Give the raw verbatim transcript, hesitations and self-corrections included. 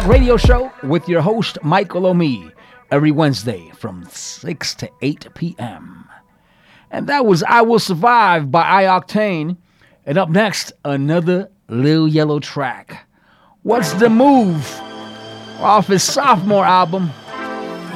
radio show with your host, Michael Omi, every Wednesday from six to eight p.m. And that was I Will Survive by iOctane. And up next, another Lil Yellow track. What's the Move? Off his sophomore album,